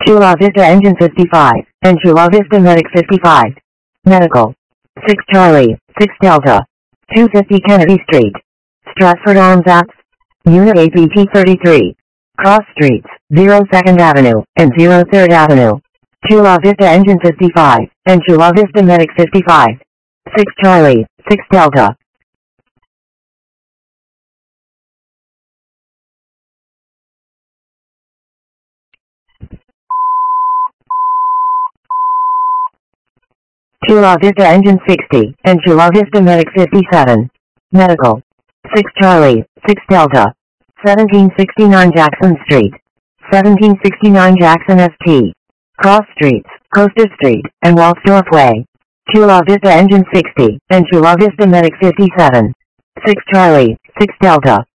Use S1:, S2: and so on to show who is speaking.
S1: Chula Vista Engine 55, and Chula Vista Medic 55. Medical. 6 Charlie, 6 Delta. 250 Kennedy Street. Stratford Arms Apps. Unit APT 33. Cross Streets, 0 2nd Avenue, and 0 3rd Avenue. Chula Vista Engine 55, and Chula Vista Medic 55. 6 Charlie, 6 Delta. Chula Vista Engine 60, and Chula Vista Medic 57. Medical. 6 Charlie, 6 Delta. 1769 Jackson Street. 1769 Jackson St. Cross Streets, Coaster Street, and Waldorf Way. Chula Vista Engine 60, and Chula Vista Medic 57. 6 Charlie, 6 Delta.